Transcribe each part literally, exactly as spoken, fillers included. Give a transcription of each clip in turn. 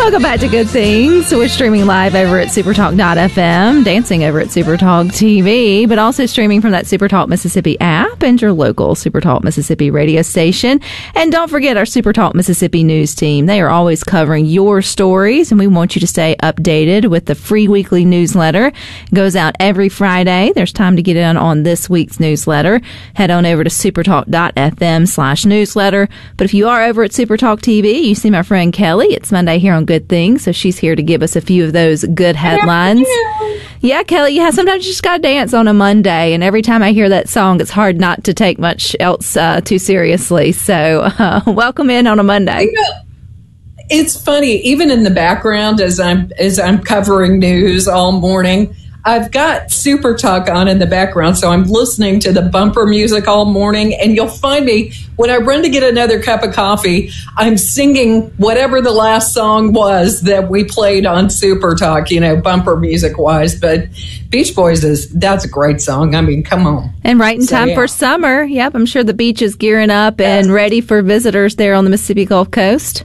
Welcome back to Good Things. So we're streaming live over at supertalk dot f m, dancing over at Supertalk T V, but also streaming from that Supertalk Mississippi app and your local Supertalk Mississippi radio station. And don't forget our Supertalk Mississippi news team. They are always covering your stories, and we want you to stay updated with the free weekly newsletter. It goes out every Friday. There's time to get in on this week's newsletter. Head on over to supertalk dot f m slash newsletter. But if you are over at Supertalk T V, you see my friend Kelly. It's Monday here on Good Things, so she's here to give us a few of those good headlines. Yeah, Kelly, yeah, sometimes you just got to dance on a Monday, and every time I hear that song, it's hard not to take much else uh, too seriously. So uh, welcome in on a Monday. You know, it's funny, even in the background as I'm as I'm covering news all morning, I've got Super Talk on in the background, so I'm listening to the bumper music all morning, and you'll find me, when I run to get another cup of coffee, I'm singing whatever the last song was that we played on Super Talk, you know, bumper music-wise. But Beach Boys, is that's a great song. I mean, come on. And right in so, time yeah. for summer. Yep, I'm sure the beach is gearing up yes. and ready for visitors there on the Mississippi Gulf Coast.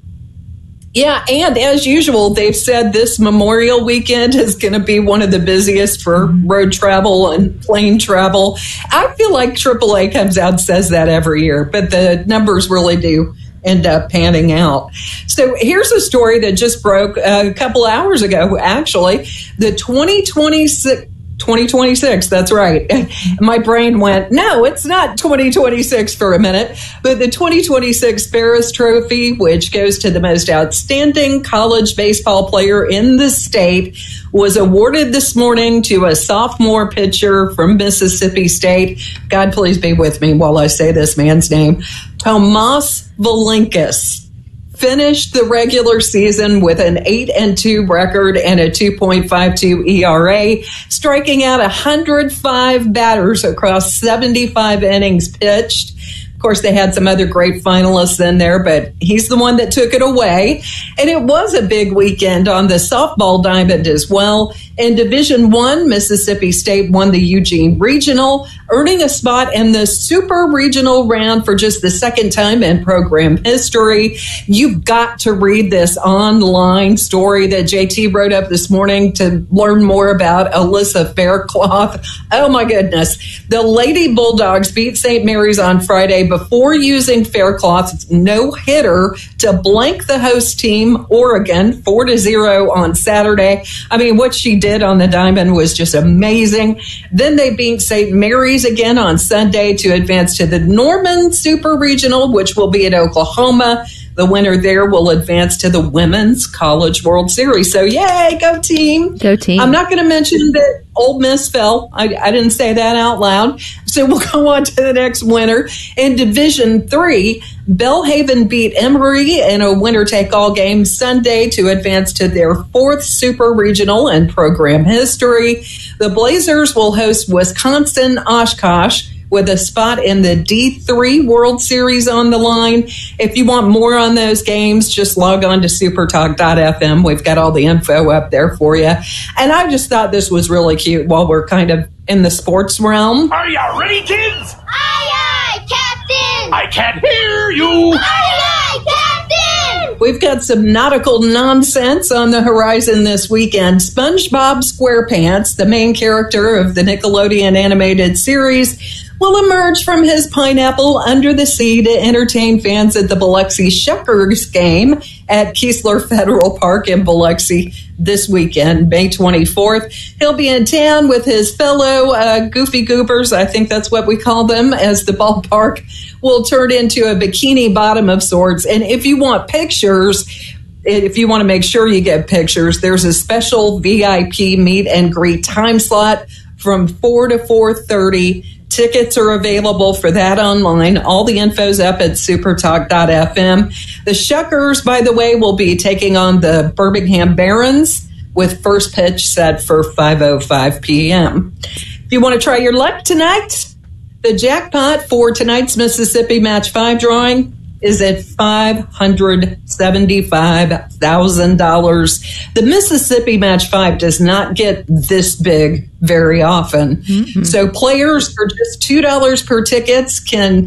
Yeah, and as usual, they've said this Memorial Weekend is going to be one of the busiest for road travel and plane travel. I feel like triple A comes out and says that every year, but the numbers really do end up panning out. So here's a story that just broke a couple hours ago, actually. The twenty twenty-six twenty twenty-six, that's right. My brain went, no, it's not twenty twenty-six for a minute, but the twenty twenty-six Ferris Trophy, which goes to the most outstanding college baseball player in the state, was awarded this morning to a sophomore pitcher from Mississippi State. God, please be with me while I say this man's name. Tomas Valinkis finished the regular season with an eight and two record and a two point five two E R A, striking out one hundred five batters across seventy-five innings pitched. Of course, they had some other great finalists in there, but he's the one that took it away. And it was a big weekend on the softball diamond as well. In Division One, Mississippi State won the Eugene Regional, earning a spot in the Super Regional round for just the second time in program history. You've got to read this online story that J T wrote up this morning to learn more about Alyssa Faircloth. Oh, my goodness. The Lady Bulldogs beat Saint Mary's on Friday before using Faircloth's no-hitter to blank the host team, Oregon, four to zero on Saturday. I mean, what she did on the diamond was just amazing. Then they beat Saint Mary's again on Sunday to advance to the Norman Super Regional, which will be at Oklahoma. The winner there will advance to the Women's College World Series. So, yay, go team. Go team. I'm not going to mention that Ole Miss fell. I, I didn't say that out loud. So we'll go on to the next winner. In Division three, Belhaven beat Emory in a winner-take-all game Sunday to advance to their fourth Super Regional in program history. The Blazers will host Wisconsin Oshkosh with a spot in the D three World Series on the line. If you want more on those games, just log on to supertalk dot f m. We've got all the info up there for you. And I just thought this was really cute while we're kind of in the sports realm. Are you ready, kids? Aye, aye, Captain! I can't hear you! Aye, aye, Captain! We've got some nautical nonsense on the horizon this weekend. SpongeBob SquarePants, the main character of the Nickelodeon animated series, will emerge from his pineapple under the sea to entertain fans at the Biloxi Shuckers game at Keesler Federal Park in Biloxi this weekend, May twenty-fourth. He'll be in town with his fellow uh, Goofy Goobers, I think that's what we call them, as the ballpark will turn into a bikini bottom of sorts. And if you want pictures, if you want to make sure you get pictures, there's a special V I P meet and greet time slot from four to four thirty. Tickets are available for that online. All the info's up at supertalk dot f m. The Shuckers, by the way, will be taking on the Birmingham Barons with first pitch set for five oh five p.m. If you want to try your luck tonight, the jackpot for tonight's Mississippi Match five drawing is at five hundred seventy-five thousand dollars. The Mississippi Match five does not get this big very often. Mm-hmm. So players for just two dollars per tickets can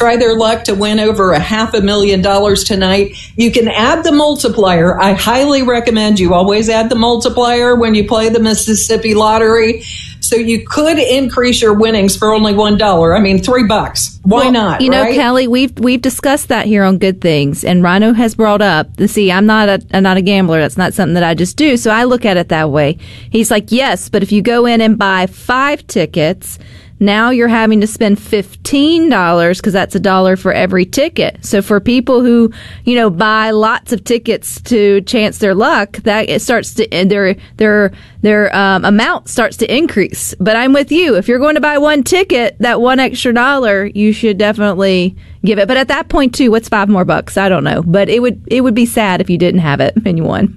try their luck to win over a half a million dollars tonight. You can add the multiplier. I highly recommend you always add the multiplier when you play the Mississippi Lottery. So you could increase your winnings for only one dollar. I mean, three bucks. Why well, not? You know, right? Kelly, we've we've discussed that here on Good Things, and Rhino has brought up. The see, I'm not a I'm not a gambler. That's not something that I just do. So I look at it that way. He's like, yes, but if you go in and buy five tickets, now you're having to spend fifteen dollars because that's a dollar for every ticket. So for people who, you know, buy lots of tickets to chance their luck, that it starts to their their their um, amount starts to increase. But I'm with you. If you're going to buy one ticket, that one extra dollar, you should definitely give it. But at that point too, what's five more bucks? I don't know. But it would it would be sad if you didn't have it and you won.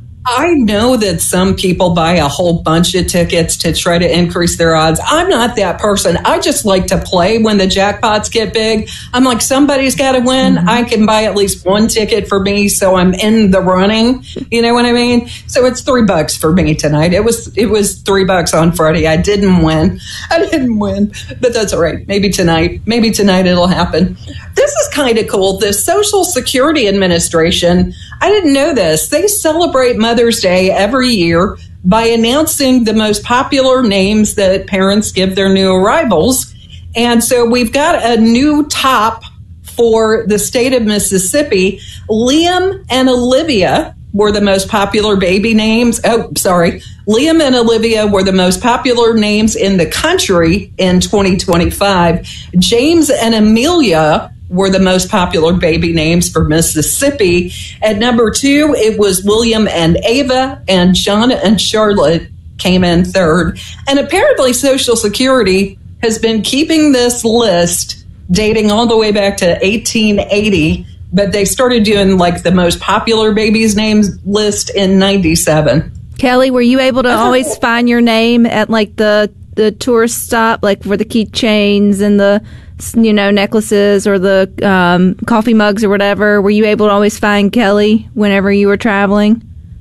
I know that some people buy a whole bunch of tickets to try to increase their odds. I'm not that person. I just like to play when the jackpots get big. I'm like, somebody's got to win. Mm-hmm. I can buy at least one ticket for me, so I'm in the running. You know what I mean? So it's three bucks for me tonight. It was it was three bucks on Friday. I didn't win. I didn't win, but that's all right. Maybe tonight. Maybe tonight it'll happen. This is kind of cool. The Social Security Administration, I didn't know this. They celebrate Mother's Day every year by announcing the most popular names that parents give their new arrivals. And so we've got a new top for the state of Mississippi. Liam and Olivia were the most popular baby names. Oh, sorry. Liam and Olivia were the most popular names in the country in twenty twenty-five. James and Amelia were the most popular baby names for Mississippi. At number two, it was William and Ava, and John and Charlotte came in third. And apparently Social Security has been keeping this list dating all the way back to eighteen eighty, but they started doing like the most popular babies' names list in ninety-seven. Kelly, were you able to always find your name at like the, the tourist stop, like for the keychains and the, you know, necklaces or the um, coffee mugs or whatever? Were you able to always find Kelly whenever you were traveling?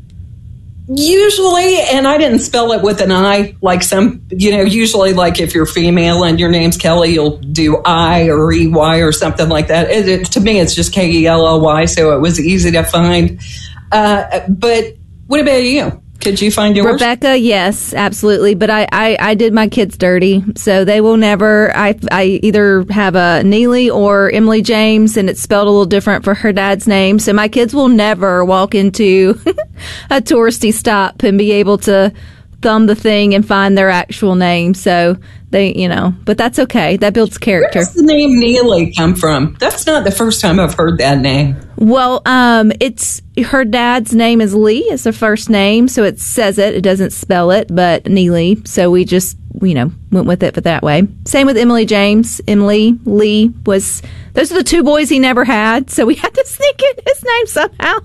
Usually, and I didn't spell it with an I, like some, you know, usually like if you're female and your name's Kelly, you'll do I or E Y or something like that. It, it, to me, it's just K E L L Y, so it was easy to find. Uh, but what about you? Could you find yours? Rebecca, yes, absolutely. But I, I, I did my kids dirty, so they will never. I, I either have a Neely or Emily James, and it's spelled a little different for her dad's name. So my kids will never walk into a touristy stop and be able to thumb the thing and find their actual name. So they, you know, but that's okay. That builds character. Where does the name Neely come from? That's not the first time I've heard that name. Well, um, it's her dad's name is Lee. It's her first name, so it says it. It doesn't spell it, but Neely. So we just, you know, went with it for that way. Same with Emily James. Emily Lee was. Those are the two boys he never had, so we had to sneak in his name somehow.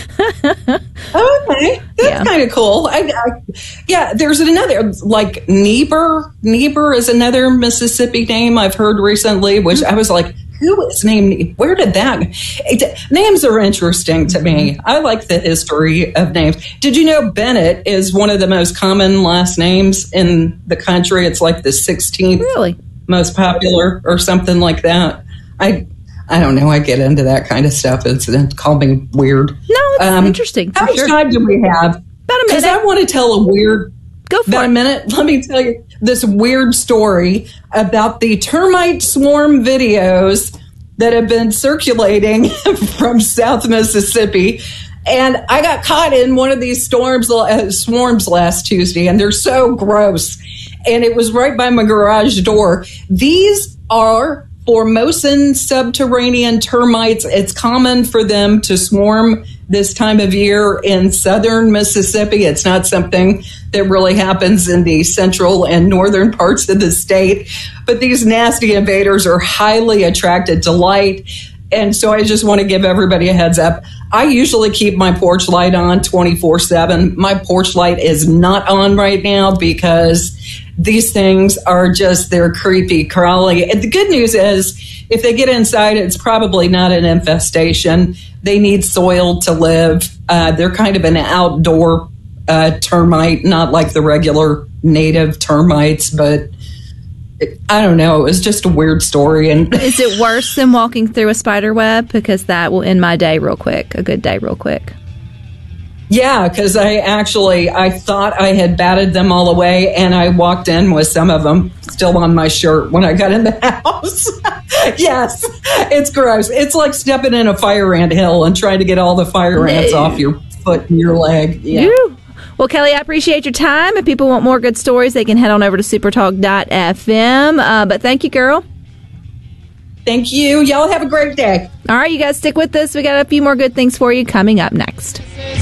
Okay, that's yeah. kind of cool. I, I, yeah, there's another like Niebuhr. Niebuhr is another Mississippi name I've heard recently, which I was like, who is named? Where did that? It, names are interesting to me. I like the history of names. Did you know Bennett is one of the most common last names in the country? It's like the sixteenth really? most popular or something like that. I I don't know. I get into that kind of stuff. It's, it's call me weird. No, it's um, interesting. How much sure. time do we have? About a minute. Because I want to tell a weird. Go for about it. a minute. Let me tell you this weird story about the termite swarm videos that have been circulating from South Mississippi. And I got caught in one of these storms, uh, swarms last Tuesday, and they're so gross. And it was right by my garage door. These are Formosan subterranean termites. It's common for them to swarm this time of year in southern Mississippi. It's not something that really happens in the central and northern parts of the state. But these nasty invaders are highly attracted to light. And so I just want to give everybody a heads up. I usually keep my porch light on twenty-four seven. My porch light is not on right now because these things are just, they're creepy, crawly. And the good news is, if they get inside, it's probably not an infestation. They need soil to live. Uh, they're kind of an outdoor uh, termite, not like the regular native termites, but I don't know. It was just a weird story. And is it worse than walking through a spider web? Because that will end my day real quick. A good day real quick. Yeah, because I actually, I thought I had batted them all away, and I walked in with some of them still on my shirt when I got in the house. Yes, it's gross. It's like stepping in a fire ant hill and trying to get all the fire ants no. off your foot and your leg. Yeah. Ew. Well, Kelly, I appreciate your time. If people want more good stories, they can head on over to supertalk dot f m. Uh, but thank you, girl. Thank you. Y'all have a great day. All right, you guys stick with us. We got a few more good things for you coming up next.